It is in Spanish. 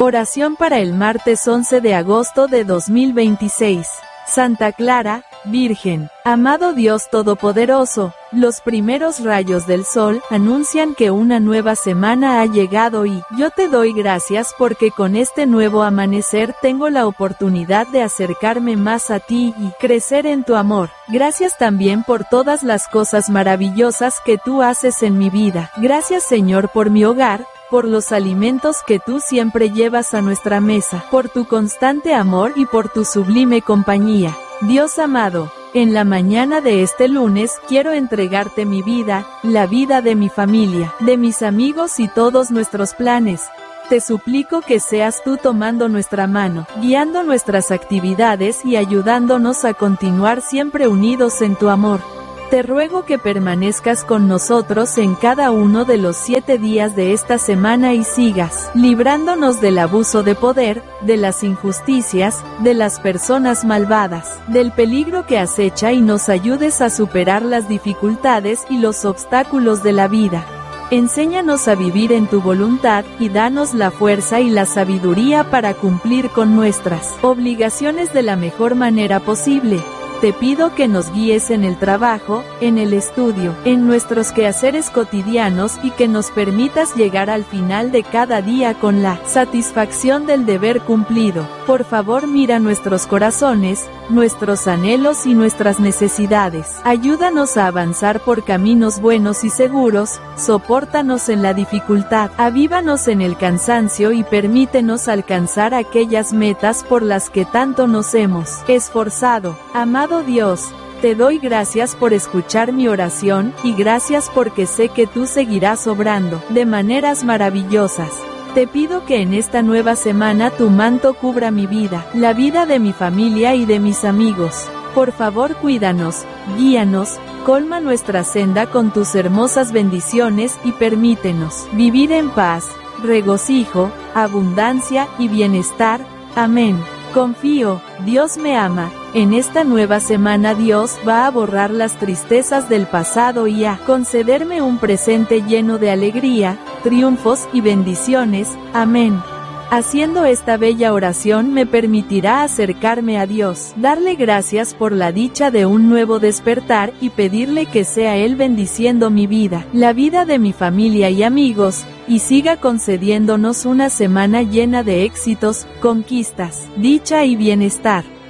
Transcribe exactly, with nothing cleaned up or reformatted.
Oración para el martes once de agosto de dos mil veintiséis. Santa Clara, Virgen. Amado Dios Todopoderoso, los primeros rayos del sol anuncian que una nueva semana ha llegado y yo te doy gracias porque con este nuevo amanecer tengo la oportunidad de acercarme más a ti y crecer en tu amor. Gracias también por todas las cosas maravillosas que tú haces en mi vida. Gracias, Señor, por mi hogar, por los alimentos que tú siempre llevas a nuestra mesa, por tu constante amor y por tu sublime compañía. Dios amado, en la mañana de este lunes quiero entregarte mi vida, la vida de mi familia, de mis amigos y todos nuestros planes. Te suplico que seas tú tomando nuestra mano, guiando nuestras actividades y ayudándonos a continuar siempre unidos en tu amor. Te ruego que permanezcas con nosotros en cada uno de los siete días de esta semana y sigas librándonos del abuso de poder, de las injusticias, de las personas malvadas, del peligro que acecha y nos ayudes a superar las dificultades y los obstáculos de la vida. Enséñanos a vivir en tu voluntad y danos la fuerza y la sabiduría para cumplir con nuestras obligaciones de la mejor manera posible. Te pido que nos guíes en el trabajo, en el estudio, en nuestros quehaceres cotidianos y que nos permitas llegar al final de cada día con la satisfacción del deber cumplido. Por favor, mira nuestros corazones, nuestros anhelos y nuestras necesidades. Ayúdanos a avanzar por caminos buenos y seguros, sopórtanos en la dificultad, avívanos en el cansancio y permítenos alcanzar aquellas metas por las que tanto nos hemos esforzado. Amado Dios, te doy gracias por escuchar mi oración, y gracias porque sé que tú seguirás obrando de maneras maravillosas. Te pido que en esta nueva semana tu manto cubra mi vida, la vida de mi familia y de mis amigos. Por favor, cuídanos, guíanos, colma nuestra senda con tus hermosas bendiciones y permítenos vivir en paz, regocijo, abundancia y bienestar. Amén. Confío, Dios me ama. En esta nueva semana Dios va a borrar las tristezas del pasado y a concederme un presente lleno de alegría, triunfos y bendiciones. Amén. Haciendo esta bella oración me permitirá acercarme a Dios, darle gracias por la dicha de un nuevo despertar y pedirle que sea Él bendiciendo mi vida, la vida de mi familia y amigos, y siga concediéndonos una semana llena de éxitos, conquistas, dicha y bienestar.